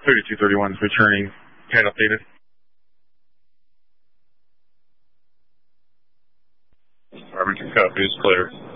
3231 is returning. CAD updated. Farmington copies, clear.